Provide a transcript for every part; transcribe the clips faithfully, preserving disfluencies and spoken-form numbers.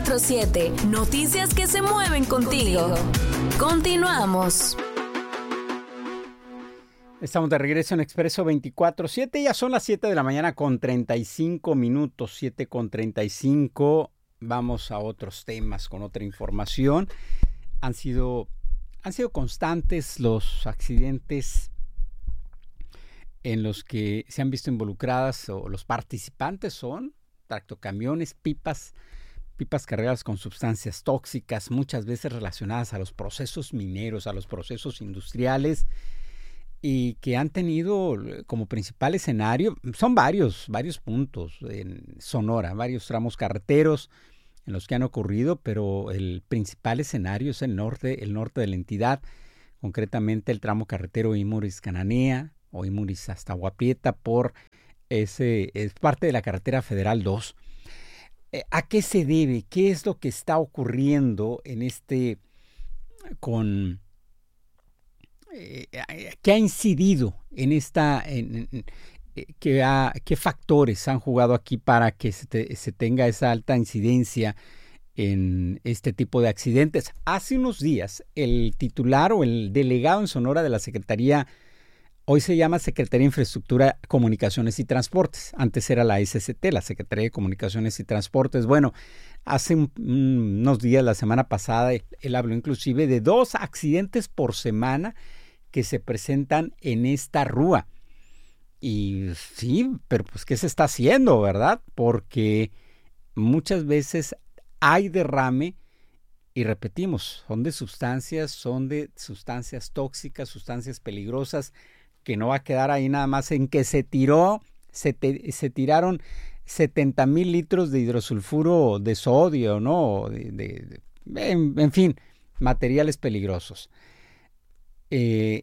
veinticuatro siete. Noticias que se mueven contigo. Continuamos. Estamos de regreso en Expreso veinticuatro siete. Ya son las siete de la mañana con treinta y cinco minutos. siete con treinta y cinco. Vamos a otros temas con otra información. Han sido, han sido constantes los accidentes en los que se han visto involucradas, o los participantes son tractocamiones, pipas, pipas cargadas con sustancias tóxicas, muchas veces relacionadas a los procesos mineros, a los procesos industriales, y que han tenido como principal escenario, son varios, varios puntos en Sonora, varios tramos carreteros en los que han ocurrido, pero el principal escenario es el norte, el norte de la entidad, concretamente el tramo carretero Imuris-Cananea o Imuris hasta Guapieta, por ese, es parte de la carretera Federal dos. ¿A qué se debe? ¿Qué es lo que está ocurriendo en este con eh, qué ha incidido en esta en, en, que ha, qué factores han jugado aquí para que se, te, se tenga esa alta incidencia en este tipo de accidentes? Hace unos días el titular o el delegado en Sonora de la Secretaría, hoy se llama Secretaría de Infraestructura, Comunicaciones y Transportes. Antes era la S C T, la Secretaría de Comunicaciones y Transportes. Bueno, hace un, unos días, la semana pasada, él habló inclusive de dos accidentes por semana que se presentan en esta rúa. Y sí, pero pues ¿qué se está haciendo, verdad? Porque muchas veces hay derrame y repetimos, son de sustancias, son de sustancias tóxicas, sustancias peligrosas, que no va a quedar ahí nada más en que se tiró, se, te, se tiraron setenta mil litros de hidrosulfuro de sodio, ¿no? De, de, de, en, en fin, materiales peligrosos. Eh,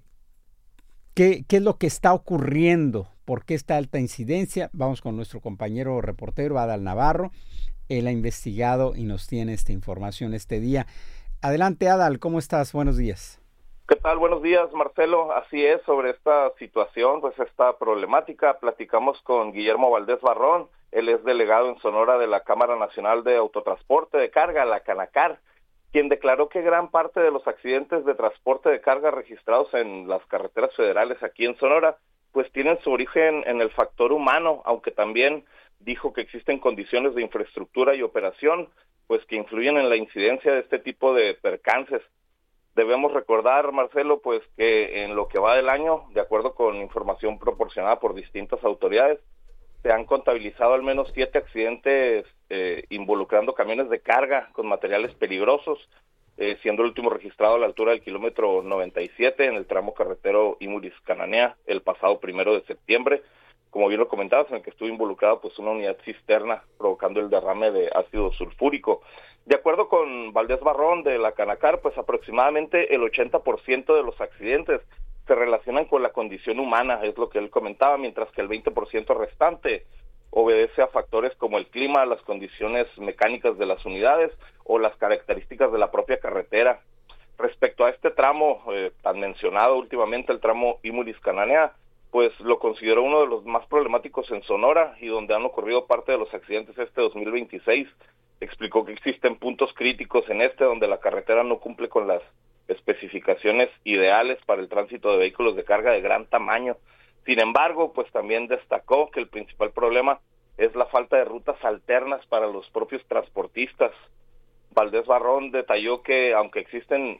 ¿qué, ¿Qué es lo que está ocurriendo? ¿Por qué esta alta incidencia? Vamos con nuestro compañero reportero Adal Navarro. Él ha investigado y nos tiene esta información este día. Adelante, Adal, ¿cómo estás? Buenos días. ¿Qué tal? Buenos días, Marcelo. Así es, sobre esta situación, pues esta problemática, platicamos con Guillermo Valdés Barrón. Él es delegado en Sonora de la Cámara Nacional de Autotransporte de Carga, la Canacar, quien declaró que gran parte de los accidentes de transporte de carga registrados en las carreteras federales aquí en Sonora, pues tienen su origen en el factor humano, aunque también dijo que existen condiciones de infraestructura y operación, pues que influyen en la incidencia de este tipo de percances. Debemos recordar, Marcelo, pues que en lo que va del año, de acuerdo con información proporcionada por distintas autoridades, se han contabilizado al menos siete accidentes eh, involucrando camiones de carga con materiales peligrosos, eh, siendo el último registrado a la altura del kilómetro noventa y siete en el tramo carretero Imuris-Cananea el pasado primero de septiembre. Como bien lo comentabas, en el que estuvo involucrada pues una unidad cisterna provocando el derrame de ácido sulfúrico. De acuerdo con Valdés Barrón de la Canacar, pues aproximadamente el ochenta por ciento de los accidentes se relacionan con la condición humana, es lo que él comentaba, mientras que el veinte por ciento restante obedece a factores como el clima, las condiciones mecánicas de las unidades o las características de la propia carretera. Respecto a este tramo eh, tan mencionado últimamente, el tramo Imuris-Cananea, pues lo consideró uno de los más problemáticos en Sonora y donde han ocurrido parte de los accidentes este dos mil veintiséis. Explicó que existen puntos críticos en este donde la carretera no cumple con las especificaciones ideales para el tránsito de vehículos de carga de gran tamaño. Sin embargo, pues también destacó que el principal problema es la falta de rutas alternas para los propios transportistas. Valdés Barrón detalló que aunque existen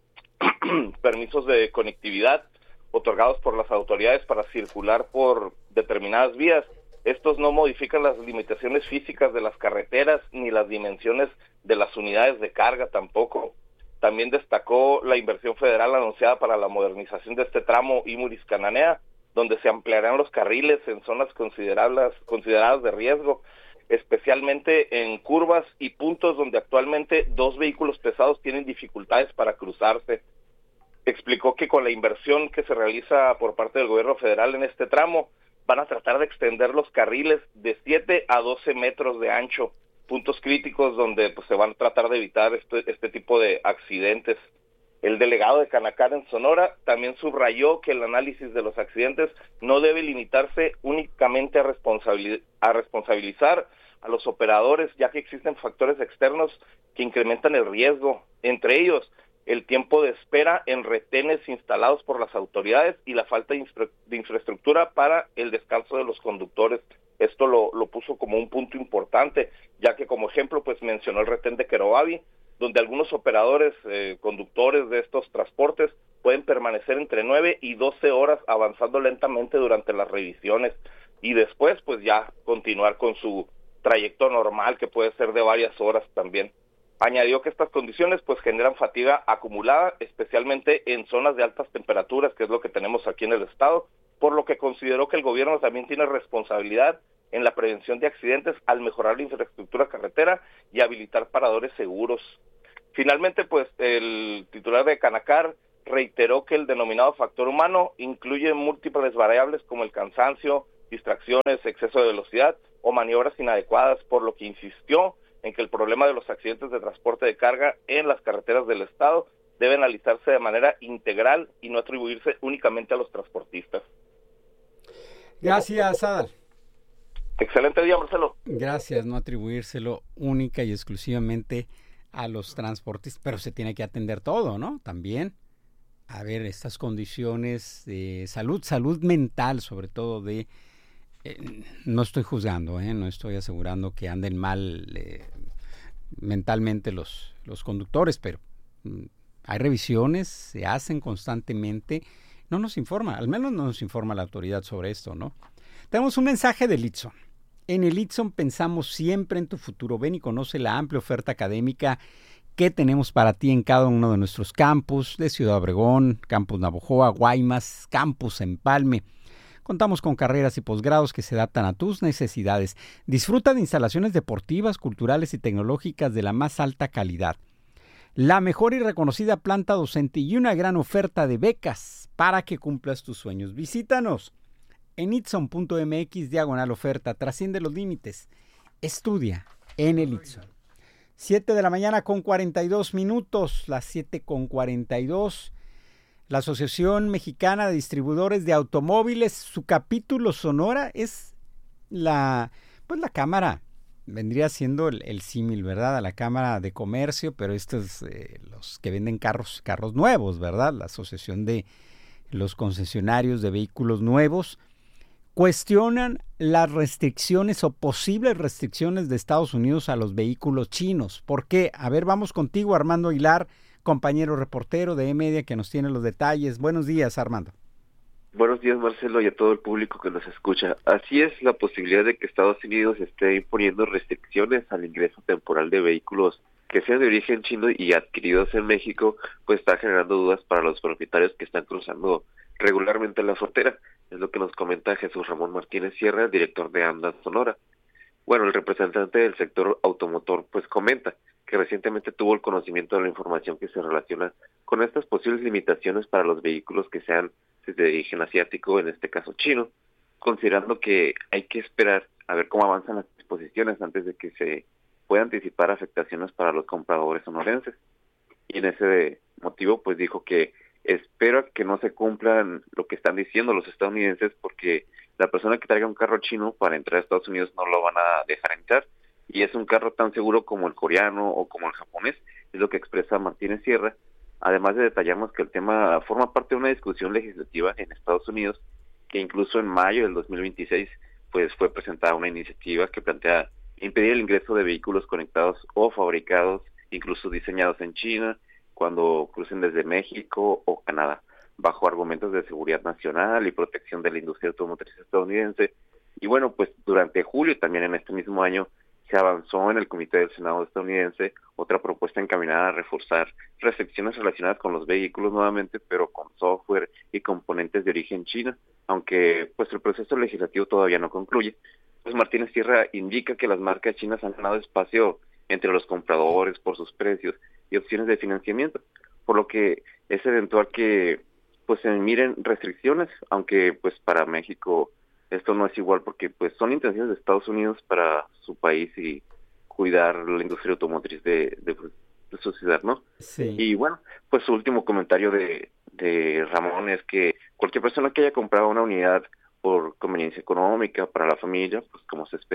permisos de conectividad otorgados por las autoridades para circular por determinadas vías, estos no modifican las limitaciones físicas de las carreteras ni las dimensiones de las unidades de carga tampoco. También destacó la inversión federal anunciada para la modernización de este tramo Imuris-Cananea, donde se ampliarán los carriles en zonas consideradas, consideradas de riesgo, especialmente en curvas y puntos donde actualmente dos vehículos pesados tienen dificultades para cruzarse. Explicó que con la inversión que se realiza por parte del gobierno federal en este tramo, van a tratar de extender los carriles de siete a doce metros de ancho, puntos críticos donde pues, se van a tratar de evitar este, este tipo de accidentes. El delegado de Canacar en Sonora también subrayó que el análisis de los accidentes no debe limitarse únicamente a, responsabili- a responsabilizar a los operadores, ya que existen factores externos que incrementan el riesgo, entre ellos el tiempo de espera en retenes instalados por las autoridades y la falta de, infra- de infraestructura para el descanso de los conductores. Esto lo, lo puso como un punto importante, ya que como ejemplo pues mencionó el retén de Querobavi, donde algunos operadores, eh, conductores de estos transportes pueden permanecer entre nueve y doce horas avanzando lentamente durante las revisiones y después pues ya continuar con su trayecto normal, que puede ser de varias horas también. Añadió que estas condiciones pues generan fatiga acumulada, especialmente en zonas de altas temperaturas, que es lo que tenemos aquí en el estado, por lo que consideró que el gobierno también tiene responsabilidad en la prevención de accidentes al mejorar la infraestructura carretera y habilitar paradores seguros. Finalmente, pues el titular de Canacar reiteró que el denominado factor humano incluye múltiples variables como el cansancio, distracciones, exceso de velocidad o maniobras inadecuadas, por lo que insistió en que el problema de los accidentes de transporte de carga en las carreteras del estado debe analizarse de manera integral y no atribuirse únicamente a los transportistas. Gracias, Adal. Excelente día, Marcelo. Gracias, no atribuírselo única y exclusivamente a los transportistas, pero se tiene que atender todo, ¿no? También, a ver, estas condiciones de salud, salud mental, sobre todo de, eh, no estoy juzgando, ¿eh? No estoy asegurando que anden mal eh, mentalmente los, los conductores, pero mm, hay revisiones, se hacen constantemente, no nos informa, al menos no nos informa la autoridad sobre esto, ¿no? Tenemos un mensaje de Litson. En el Litson pensamos siempre en tu futuro. Ven y conoce la amplia oferta académica que tenemos para ti en cada uno de nuestros campus de Ciudad Obregón, Campus Navojoa, Guaymas, Campus Empalme. Contamos con carreras y posgrados que se adaptan a tus necesidades. Disfruta de instalaciones deportivas, culturales y tecnológicas de la más alta calidad. La mejor y reconocida planta docente y una gran oferta de becas para que cumplas tus sueños. Visítanos en itson.mx diagonal oferta. Trasciende los límites. Estudia en el Itson. siete de la mañana con cuarenta y dos minutos. Las siete con cuarenta y dos. La Asociación Mexicana de Distribuidores de Automóviles, su capítulo Sonora es la, pues la cámara, vendría siendo el, el símil, ¿verdad? A la Cámara de Comercio, pero estos, eh, los que venden carros, carros nuevos, ¿verdad? La Asociación de los Concesionarios de Vehículos Nuevos, cuestionan las restricciones o posibles restricciones de Estados Unidos a los vehículos chinos. ¿Por qué? A ver, vamos contigo, Armando Aguilar, compañero reportero de E-Media, que nos tiene los detalles. Buenos días, Armando. Buenos días, Marcelo, y a todo el público que nos escucha. Así es, la posibilidad de que Estados Unidos esté imponiendo restricciones al ingreso temporal de vehículos que sean de origen chino y adquiridos en México, pues está generando dudas para los propietarios que están cruzando regularmente la frontera. Es lo que nos comenta Jesús Ramón Martínez Sierra, director de AMDA Sonora. Bueno, el representante del sector automotor pues comenta que recientemente tuvo el conocimiento de la información que se relaciona con estas posibles limitaciones para los vehículos que sean de origen asiático, en este caso chino, considerando que hay que esperar a ver cómo avanzan las disposiciones antes de que se puedan anticipar afectaciones para los compradores sonorenses. Y en ese motivo pues dijo que espera que no se cumplan lo que están diciendo los estadounidenses, porque la persona que traiga un carro chino para entrar a Estados Unidos no lo van a dejar entrar, y es un carro tan seguro como el coreano o como el japonés, es lo que expresa Martínez Sierra. Además de detallarnos que el tema forma parte de una discusión legislativa en Estados Unidos, que incluso en mayo del dos mil veintiséis pues fue presentada una iniciativa que plantea impedir el ingreso de vehículos conectados o fabricados, incluso diseñados en China, cuando crucen desde México o Canadá, bajo argumentos de seguridad nacional y protección de la industria automotriz estadounidense. Y bueno, pues durante julio, también en este mismo año, se avanzó en el Comité del Senado estadounidense otra propuesta encaminada a reforzar restricciones relacionadas con los vehículos nuevamente, pero con software y componentes de origen china, aunque pues el proceso legislativo todavía no concluye. Pues Martínez Sierra indica que las marcas chinas han ganado espacio entre los compradores por sus precios y opciones de financiamiento, por lo que es eventual que pues se miren restricciones, aunque pues para México esto no es igual, porque pues son intenciones de Estados Unidos para su país y cuidar la industria automotriz de, de, de su ciudad, ¿no? Sí. Y bueno, pues su último comentario de, de Ramón es que cualquier persona que haya comprado una unidad por conveniencia económica para la familia, pues como se espera,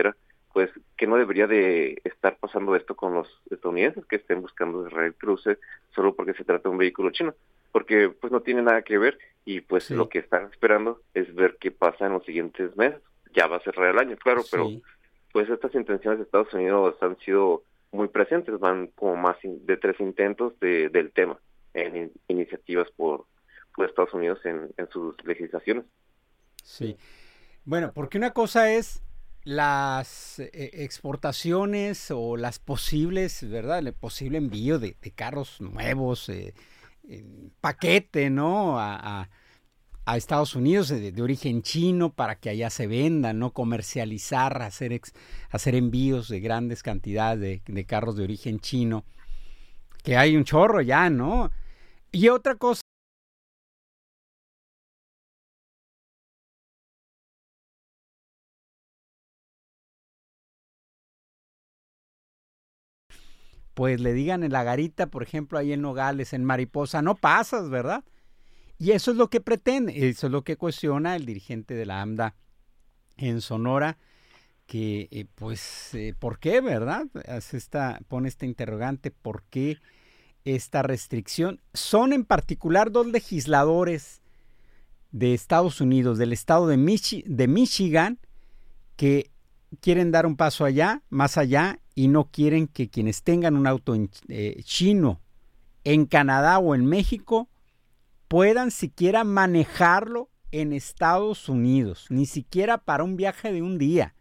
pues que no debería de estar pasando esto con los estadounidenses que estén buscando cerrar el cruce solo porque se trata de un vehículo chino, porque pues no tiene nada que ver y pues sí. Lo que están esperando es ver qué pasa en los siguientes meses. Ya va a cerrar el año, claro, sí. Pero pues estas intenciones de Estados Unidos han sido muy presentes, van como más de tres intentos de, del tema en in, iniciativas por, por Estados Unidos en, en sus legislaciones. Sí, bueno, porque una cosa es las eh, exportaciones o las posibles, ¿verdad? El posible envío de, de carros nuevos, eh, en paquete, ¿no? A, a, a Estados Unidos de, de origen chino para que allá se vendan, ¿no? Comercializar, hacer, ex, hacer envíos de grandes cantidades de, de carros de origen chino, que hay un chorro ya, ¿no? Y otra cosa, pues le digan en la garita, por ejemplo, ahí en Nogales, en Mariposa, no pasas, ¿verdad? Y eso es lo que pretende, eso es lo que cuestiona el dirigente de la AMDA en Sonora, que eh, pues, eh, ¿por qué, verdad? Hace esta, pone esta interrogante, ¿por qué esta restricción? Son en particular dos legisladores de Estados Unidos, del estado de, Michi- de Michigan, que quieren dar un paso allá, más allá, y no quieren que quienes tengan un auto en, eh, chino en Canadá o en México puedan siquiera manejarlo en Estados Unidos, ni siquiera para un viaje de un día.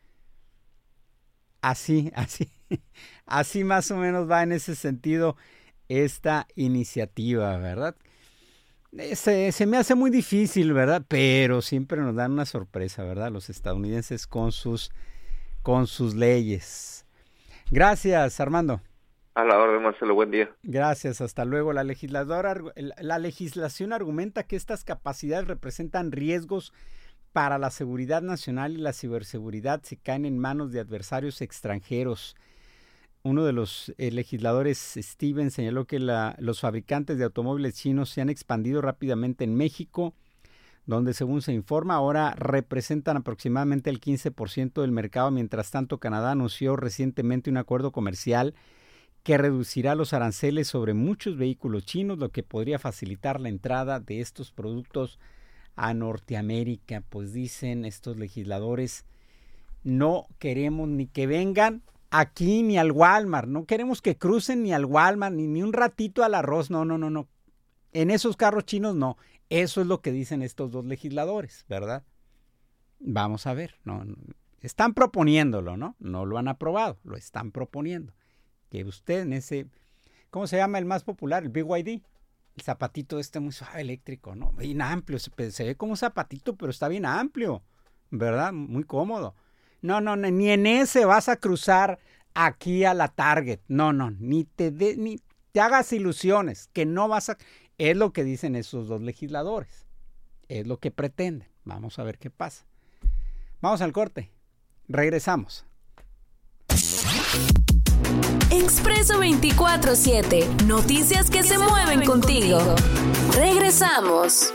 Así, así, así más o menos va en ese sentido esta iniciativa, ¿verdad? Se, se me hace muy difícil, ¿verdad? Pero siempre nos dan una sorpresa, ¿verdad? Los estadounidenses con sus, con sus leyes. Gracias, Armando. A la orden, Marcelo, buen día. Gracias, hasta luego. La legisladora, la legislación argumenta que estas capacidades representan riesgos para la seguridad nacional y la ciberseguridad si caen en manos de adversarios extranjeros. Uno de los eh, legisladores, Steven, señaló que la, los fabricantes de automóviles chinos se han expandido rápidamente en México, donde, según se informa, ahora representan aproximadamente el quince por ciento del mercado. Mientras tanto, Canadá anunció recientemente un acuerdo comercial que reducirá los aranceles sobre muchos vehículos chinos, lo que podría facilitar la entrada de estos productos a Norteamérica. Pues dicen estos legisladores, no queremos ni que vengan aquí ni al Walmart, no queremos que crucen ni al Walmart, ni, ni un ratito al arroz, no, no, no, no. En esos carros chinos no. Eso es lo que dicen estos dos legisladores, ¿verdad? Vamos a ver, no, no están proponiéndolo, ¿no? No lo han aprobado, lo están proponiendo. Que usted en ese, ¿cómo se llama el más popular? El B Y D, el zapatito este muy suave eléctrico, ¿no? Bien amplio, se, se ve como un zapatito, pero está bien amplio, ¿verdad? Muy cómodo. No, no, ni en ese vas a cruzar aquí a la Target. No, no, ni te, de, ni te hagas ilusiones, que no vas a... Es lo que dicen esos dos legisladores. Es lo que pretenden. Vamos a ver qué pasa. Vamos al corte. Regresamos. Expreso veinticuatro siete. Noticias que, que se, se mueven, mueven contigo. contigo. Regresamos.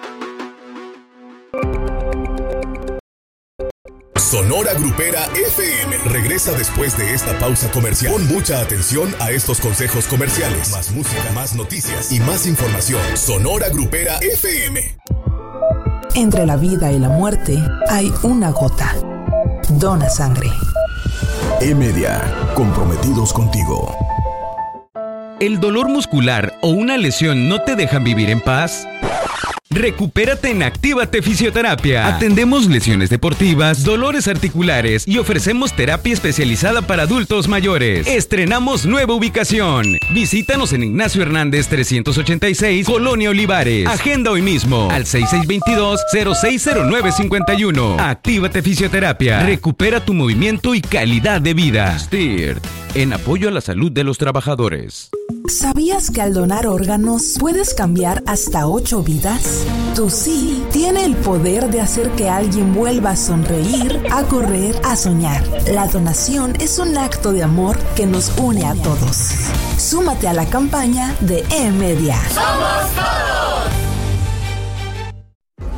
Sonora Grupera F M regresa después de esta pausa comercial. Pon mucha atención a estos consejos comerciales. Más música, más noticias y más información. Sonora Grupera F M. Entre la vida y la muerte hay una gota. Dona sangre. E-Media, comprometidos contigo. ¿El dolor muscular o una lesión no te dejan vivir en paz? Recupérate en Actívate Fisioterapia. Atendemos lesiones deportivas, dolores articulares y ofrecemos terapia especializada para adultos mayores. Estrenamos nueva ubicación. Visítanos en Ignacio Hernández trescientos ochenta y seis, Colonia Olivares. Agenda hoy mismo al seis seis dos dos, cero seis cero nueve cinco uno. Actívate Fisioterapia. Recupera tu movimiento y calidad de vida. S T I R T, en apoyo a la salud de los trabajadores. ¿Sabías que al donar órganos puedes cambiar hasta ocho vidas? Tu sí tiene el poder de hacer que alguien vuelva a sonreír, a correr, a soñar. La donación es un acto de amor que nos une a todos. Súmate a la campaña de E-Media. ¡Somos todos!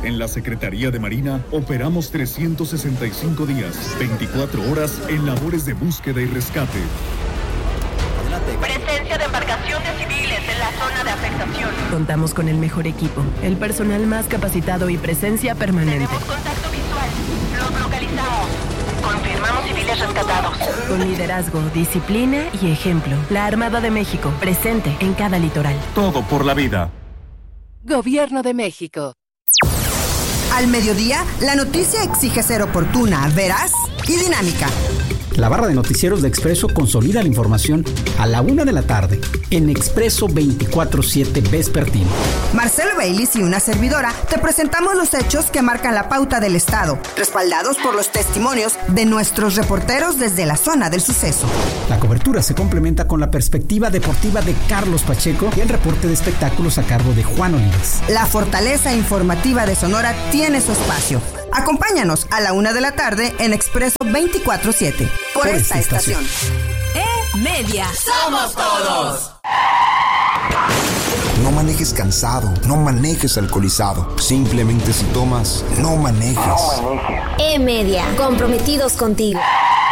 En la Secretaría de Marina operamos trescientos sesenta y cinco días, veinticuatro horas en labores de búsqueda y rescate. Presencia de embarcaciones civiles en la zona de afectación. Contamos con el mejor equipo, el personal más capacitado y presencia permanente. Tenemos contacto visual. Los localizamos. Confirmamos civiles rescatados. Con liderazgo, disciplina y ejemplo. La Armada de México, presente en cada litoral. Todo por la vida. Gobierno de México. Al mediodía, la noticia exige ser oportuna, veraz y dinámica. La barra de noticieros de Expreso consolida la información a la una de la tarde en Expreso veinticuatro siete Vespertino. Marcelo Baylis y una servidora te presentamos los hechos que marcan la pauta del Estado, respaldados por los testimonios de nuestros reporteros desde la zona del suceso. La cobertura se complementa con la perspectiva deportiva de Carlos Pacheco y el reporte de espectáculos a cargo de Juan Olives. La fortaleza informativa de Sonora tiene su espacio. Acompáñanos a la una de la tarde en Expreso veinticuatro siete. Por, por esta, esta estación. E-Media. ¡Somos todos! No manejes cansado, no manejes alcoholizado. Simplemente si tomas, no manejes. No manejes. E-Media. Comprometidos contigo.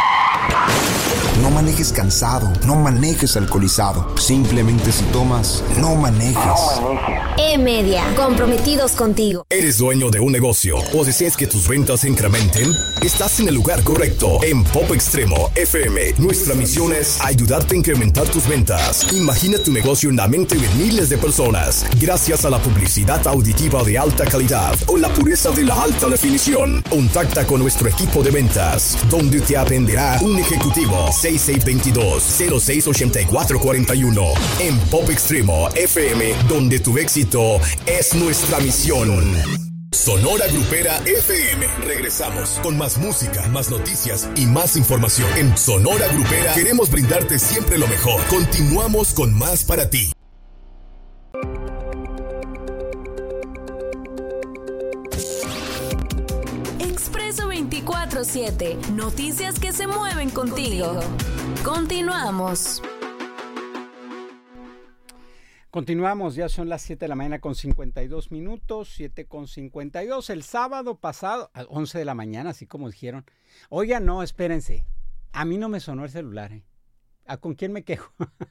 No manejes cansado, no manejes alcoholizado. Simplemente si tomas, no manejes. No manejes. E-Media, comprometidos contigo. ¿Eres dueño de un negocio o deseas que tus ventas se incrementen? Estás en el lugar correcto. En Pop Extremo F M, nuestra misión es ayudarte a incrementar tus ventas. Imagina tu negocio en la mente de miles de personas gracias a la publicidad auditiva de alta calidad o la pureza de la alta definición. Contacta con nuestro equipo de ventas, donde te atenderá un ejecutivo. seis seis dos dos, cero seis ocho cuatro cuatro uno. En Pop Extremo F M, donde tu éxito es nuestra misión. Sonora Grupera F M. Regresamos con más música, más noticias y más información. En Sonora Grupera queremos brindarte siempre lo mejor. Continuamos con más para ti. Expreso veinticuatro siete. Noticias que se mueven contigo. Continuamos. Continuamos, ya son las siete de la mañana con cincuenta y dos minutos, siete con cincuenta y dos. El sábado pasado, a once de la mañana, así como dijeron. Oiga, no, espérense. A mí no me sonó el celular, ¿eh? ¿A con quién me quejo?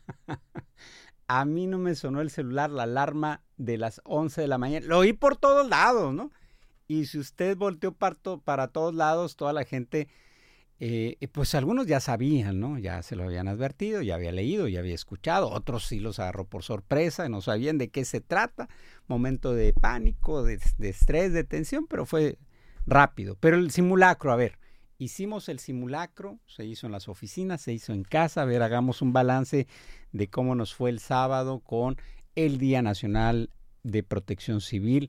A mí no me sonó el celular, la alarma de las once de la mañana. Lo oí por todos lados, ¿no? Y si usted volteó para, para todos lados, toda la gente, eh, pues algunos ya sabían, ¿no? Ya se lo habían advertido, ya había leído, ya había escuchado. Otros sí los agarró por sorpresa, no sabían de qué se trata. Momento de pánico, de, de estrés, de tensión, pero fue rápido. Pero el simulacro, a ver, hicimos el simulacro, se hizo en las oficinas, se hizo en casa. A ver, hagamos un balance de cómo nos fue el sábado con el Día Nacional de Protección Civil,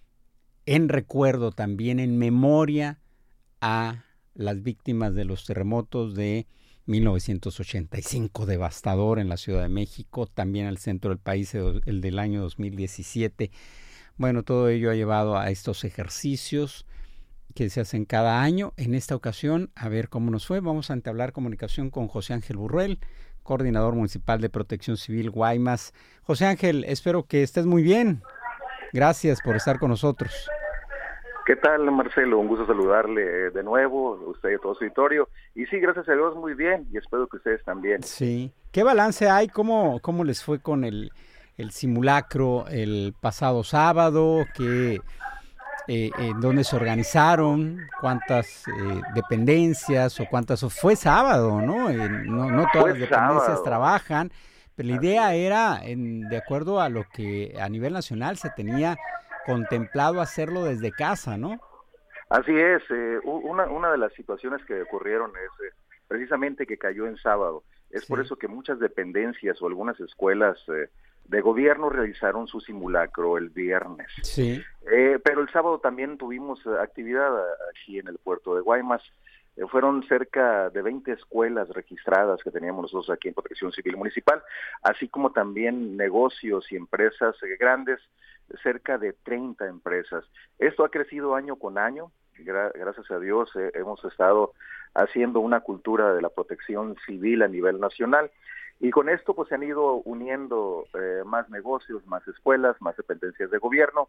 en recuerdo también, en memoria a las víctimas de los terremotos de mil novecientos ochenta y cinco, devastador en la Ciudad de México, también al centro del país, el del año dos mil diecisiete. Bueno, todo ello ha llevado a estos ejercicios que se hacen cada año. En esta ocasión, a ver cómo nos fue, vamos a entablar comunicación con José Ángel Burruel, coordinador municipal de Protección Civil Guaymas. José Ángel, espero que estés muy bien. Gracias por estar con nosotros. ¿Qué tal, Marcelo? Un gusto saludarle de nuevo, usted y todo su auditorio. Y sí, gracias a Dios, muy bien, y espero que ustedes también. Sí. ¿Qué balance hay? ¿Cómo, cómo les fue con el, el simulacro el pasado sábado? ¿Qué, eh, eh, ¿Dónde se organizaron? ¿Cuántas eh, dependencias o cuántas? Fue sábado, ¿no? Eh, no, no todas las dependencias sábado. trabajan, pero la idea era, en, de acuerdo a lo que a nivel nacional se tenía contemplado hacerlo desde casa, ¿no? Así es, eh, una, una de las situaciones que ocurrieron es eh, precisamente que cayó en sábado. Es sí. por eso que muchas dependencias o algunas escuelas eh, de gobierno realizaron su simulacro el viernes. Sí. Eh, pero el sábado también tuvimos actividad aquí en el puerto de Guaymas. Eh, fueron cerca de veinte escuelas registradas que teníamos nosotros aquí en Protección Civil Municipal, así como también negocios y empresas eh, grandes, cerca de treinta empresas. Esto ha crecido año con año, Gra- gracias a Dios eh, hemos estado haciendo una cultura de la protección civil a nivel nacional, y con esto pues se han ido uniendo eh, más negocios, más escuelas, más dependencias de gobierno,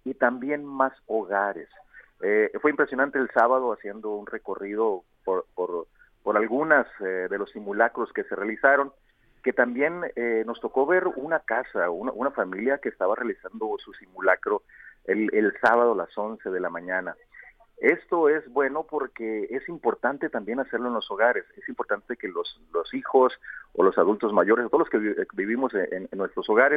y también más hogares. Eh, fue impresionante el sábado haciendo un recorrido por, por, por algunas eh, de los simulacros que se realizaron, que también eh, nos tocó ver una casa, una, una familia que estaba realizando su simulacro el, el sábado a las once de la mañana. Esto es bueno porque es importante también hacerlo en los hogares, es importante que los, los hijos o los adultos mayores, todos los que vi- vivimos en, en nuestros hogares,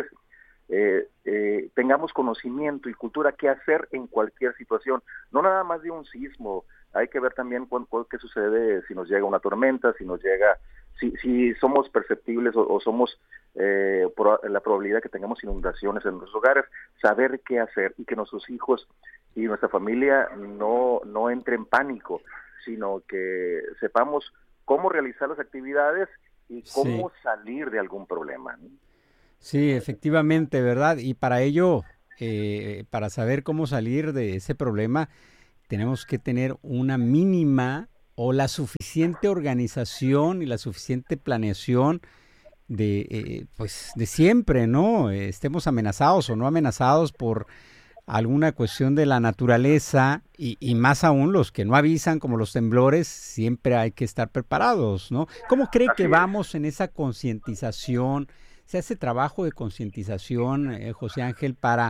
eh, eh, tengamos conocimiento y cultura qué hacer en cualquier situación, no nada más de un sismo, hay que ver también cuál, cuál, qué sucede si nos llega una tormenta, si nos llega, si, si somos perceptibles o, o somos eh, por la probabilidad que tengamos inundaciones en nuestros hogares, saber qué hacer y que nuestros hijos y nuestra familia no, no entre en pánico, sino que sepamos cómo realizar las actividades y cómo sí. salir de algún problema, ¿no? Sí, efectivamente, ¿verdad? Y para ello, eh, para saber cómo salir de ese problema, tenemos que tener una mínima o la suficiente organización y la suficiente planeación de, eh, pues, de siempre, ¿no? Estemos amenazados o no amenazados por alguna cuestión de la naturaleza y, y más aún los que no avisan, como los temblores, siempre hay que estar preparados, ¿no? ¿Cómo cree que vamos en esa concientización? ¿Se hace trabajo de concientización, eh, José Ángel, para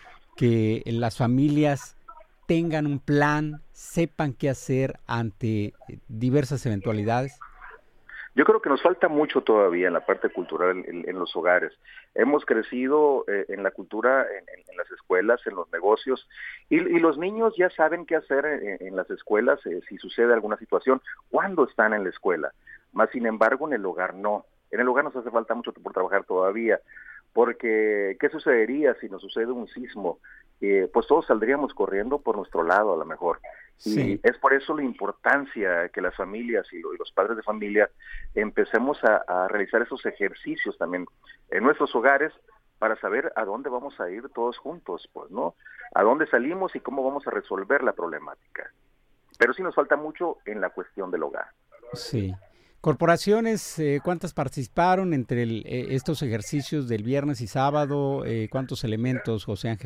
que las familias tengan un plan, sepan qué hacer ante diversas eventualidades? Yo creo que nos falta mucho todavía en la parte cultural en, en los hogares. Hemos crecido eh, en la cultura, en, en las escuelas, en los negocios, y, y los niños ya saben qué hacer en, en las escuelas eh, si sucede alguna situación, cuando están en la escuela. Más sin embargo, en el hogar no. En el hogar nos hace falta mucho por trabajar todavía, porque ¿qué sucedería si nos sucede un sismo? Eh, pues todos saldríamos corriendo por nuestro lado a lo mejor. Sí. Y es por eso la importancia que las familias y, lo, y los padres de familia empecemos a, a realizar esos ejercicios también en nuestros hogares para saber a dónde vamos a ir todos juntos, pues, ¿no? A dónde salimos y cómo vamos a resolver la problemática. Pero sí nos falta mucho en la cuestión del hogar. Sí. Corporaciones, eh, ¿cuántas participaron entre el, eh, estos ejercicios del viernes y sábado? Eh, ¿Cuántos elementos, José Ángel?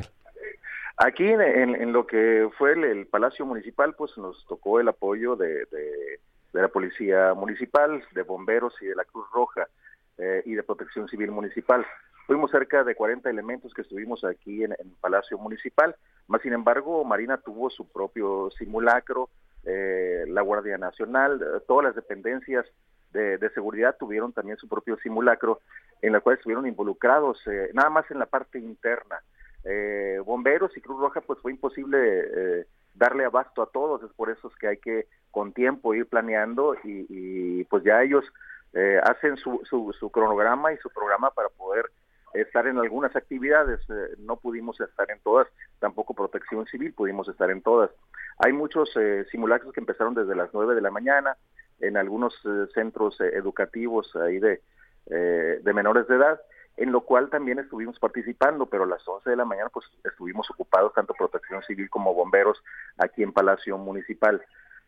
Aquí en, en, en lo que fue el, el Palacio Municipal, pues nos tocó el apoyo de, de, de la Policía Municipal, de Bomberos y de la Cruz Roja eh, y de Protección Civil Municipal. Fuimos cerca de cuarenta elementos que estuvimos aquí en, en el Palacio Municipal, más sin embargo Marina tuvo su propio simulacro, eh, la Guardia Nacional, todas las dependencias de, de seguridad tuvieron también su propio simulacro, en la cual estuvieron involucrados, eh, nada más en la parte interna. Eh, bomberos y Cruz Roja, pues fue imposible eh, darle abasto a todos, es por eso es que hay que con tiempo ir planeando y, y pues ya ellos eh, hacen su, su, su cronograma y su programa para poder estar en algunas actividades. Eh, no pudimos estar en todas, tampoco Protección Civil pudimos estar en todas. Hay muchos eh, simulacros que empezaron desde las nueve de la mañana en algunos eh, centros eh, educativos ahí de, eh, de menores de edad, en lo cual también estuvimos participando, pero a las once de la mañana pues estuvimos ocupados, tanto Protección Civil como bomberos, aquí en Palacio Municipal.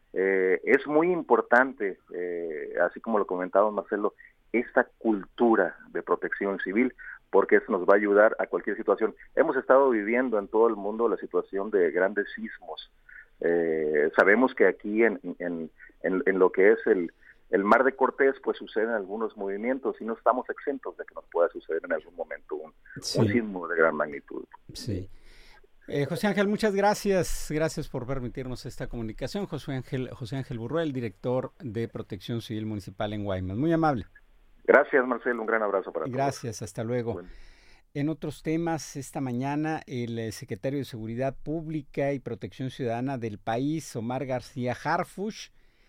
Eh, es muy importante, eh, así como lo comentaba Marcelo, esta cultura de protección civil, porque eso nos va a ayudar a cualquier situación. Hemos estado viviendo en todo el mundo la situación de grandes sismos. Eh, sabemos que aquí en, en, en, en lo que es el El Mar de Cortés, pues suceden algunos movimientos y no estamos exentos de que nos pueda suceder en algún momento un, sí. un sismo de gran magnitud. Sí. Eh, José Ángel, muchas gracias. Gracias por permitirnos esta comunicación. José Ángel, José Ángel Burruel, director de Protección Civil Municipal en Guaymas. Muy amable. Gracias, Marcelo. Un gran abrazo para todos. Gracias. Hasta luego. Bueno. En otros temas, esta mañana el secretario de Seguridad Pública y Protección Ciudadana del país, Omar García Harfuch,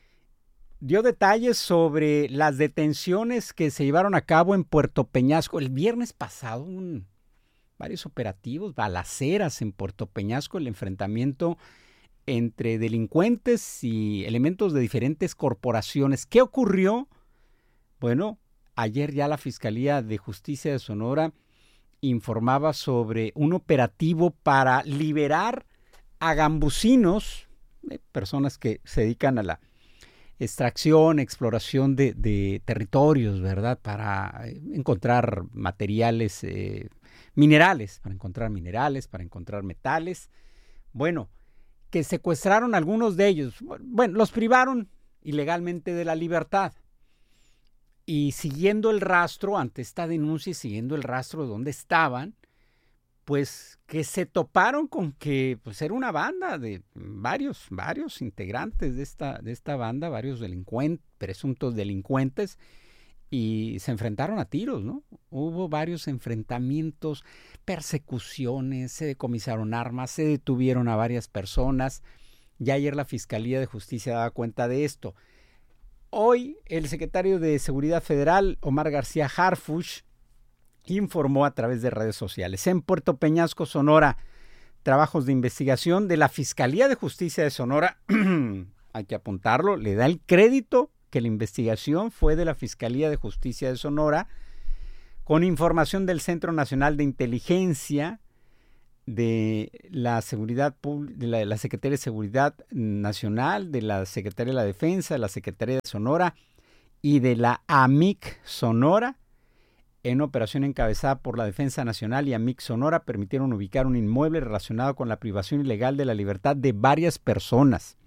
dio detalles sobre las detenciones que se llevaron a cabo en Puerto Peñasco. El viernes pasado, un, varios operativos, balaceras en Puerto Peñasco, el enfrentamiento entre delincuentes y elementos de diferentes corporaciones. ¿Qué ocurrió? Bueno, ayer ya la Fiscalía de Justicia de Sonora informaba sobre un operativo para liberar a gambusinos, eh, personas que se dedican a la extracción, exploración de, de territorios, ¿verdad? Para encontrar materiales eh, minerales, para encontrar minerales, para encontrar metales. Bueno, que secuestraron algunos de ellos. Bueno, los privaron ilegalmente de la libertad. Y siguiendo el rastro, ante esta denuncia y siguiendo el rastro de dónde estaban, pues que se toparon con que pues era una banda de varios, varios integrantes de esta, de esta banda, varios delincuentes, presuntos delincuentes, y se enfrentaron a tiros, ¿no? Hubo varios enfrentamientos, persecuciones, se decomisaron armas, se detuvieron a varias personas. Ya ayer la Fiscalía de Justicia daba cuenta de esto. Hoy el secretario de Seguridad Federal, Omar García Harfuch, informó a través de redes sociales. En Puerto Peñasco, Sonora, trabajos de investigación de la Fiscalía de Justicia de Sonora, hay que apuntarlo, le da el crédito que la investigación fue de la Fiscalía de Justicia de Sonora, con información del Centro Nacional de Inteligencia, de la Seguridad Pública, de la, de la Secretaría de Seguridad Nacional, de la Secretaría de la Defensa, de la Secretaría de Sonora y de la A M I C Sonora. En operación encabezada por la Defensa Nacional y A M I C Sonora, permitieron ubicar un inmueble relacionado con la privación ilegal de la libertad de varias personas.